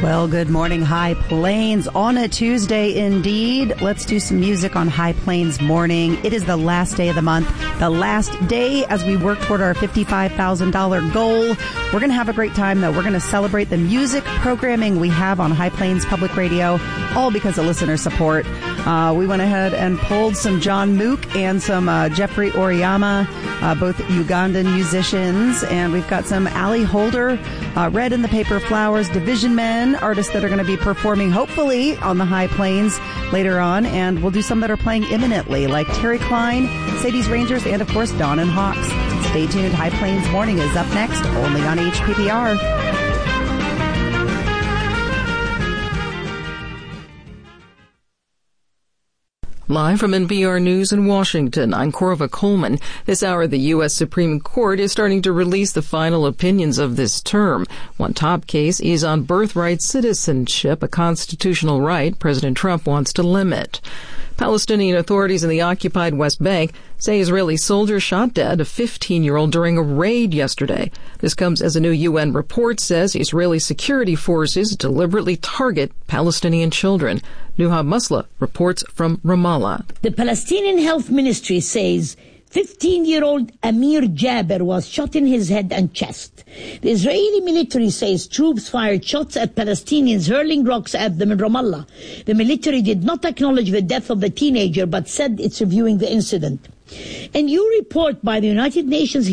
Well, good morning, High Plains. On a Tuesday, indeed. Let's do some music on High Plains Morning. It is the last day of the month, the last day as we work toward our $55,000 goal. We're going to have a great time, though. We're going to celebrate the music programming we have on High Plains Public Radio, all because of listener support. We went ahead and pulled some John Mook and some Jeffrey Oriyama, both Ugandan musicians, and we've got some Ali Holder, Red in the Paper Flowers, Division Men, artists that are going to be performing hopefully on the High Plains later on, and we'll do some that are playing imminently, like Terry Klein, Sadie's Rangers, and of course Dawn and Hawks. Stay tuned. High Plains Morning is up next, only on HPPR. Live from NPR News in Washington, I'm Corva Coleman. This hour, the U.S. Supreme Court is starting to release the final opinions of this term. One top case is on birthright citizenship, a constitutional right President Trump wants to limit. Palestinian authorities in the occupied West Bank say Israeli soldiers shot dead a 15-year-old during a raid yesterday. This comes as a new UN report says Israeli security forces deliberately target Palestinian children. Nuha Musla reports from Ramallah. The Palestinian Health Ministry says 15-year-old Amir Jaber was shot in his head and chest. The Israeli military says troops fired shots at Palestinians hurling rocks at them in Ramallah. The military did not acknowledge the death of the teenager but said it's reviewing the incident. A new report by the United Nations